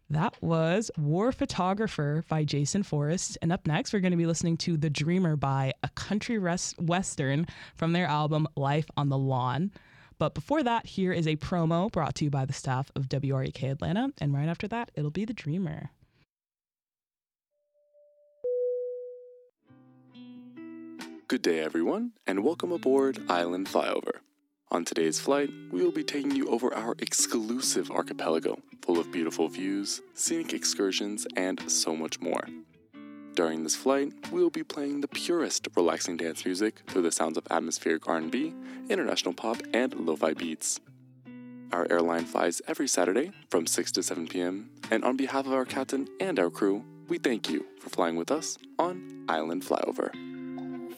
That was War Photographer by Jason Forrest. And up next, we're going to be listening to The Dreamer by A Country Western from their album Life on the Lawn. But before that, here is a promo brought to you by the staff of WREK Atlanta. And right after that, it'll be The Dreamer. Good day, everyone, and welcome aboard Island Flyover. On today's flight, we will be taking you over our exclusive archipelago, full of beautiful views, scenic excursions, and so much more. During this flight, we will be playing the purest relaxing dance music through the sounds of atmospheric R&B, international pop, and lo-fi beats. Our airline flies every Saturday from 6 to 7 p.m., and on behalf of our captain and our crew, we thank you for flying with us on Island Flyover.